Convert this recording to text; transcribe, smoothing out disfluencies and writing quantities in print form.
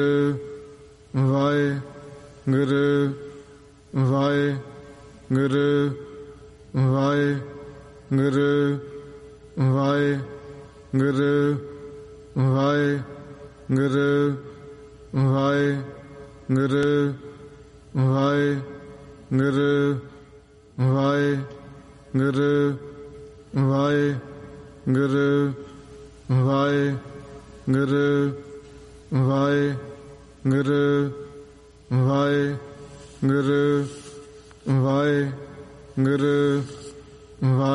Waheguru Waheguru Waheguru Waheguru Waheguru Waheguru Waheguru Waheguru Waheguru Waheguru Waheguru Waheguru Waheguru Waheguru